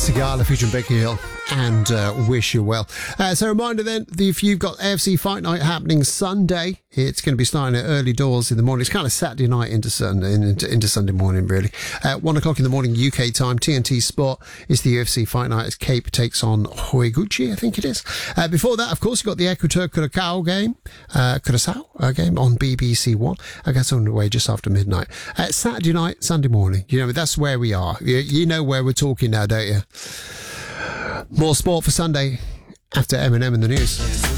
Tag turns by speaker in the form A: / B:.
A: Sigala featuring Becky Hill and Wish You Well. So a reminder then, if you've got AFC Fight Night happening Sunday, it's going to be starting at early doors in the morning. It's kind of Saturday night into Sunday morning, really. 1 o'clock in the morning UK time, TNT Sport is the UFC Fight Night as Cape takes on Horiguchi, I think it is. Before that, of course, you've got the Ecuador Curaçao game on BBC One. I guess on the way just after midnight. Saturday night, Sunday morning. You know, that's where we are. You know where we're talking now, don't you? More sport for Sunday after Eminem in the news.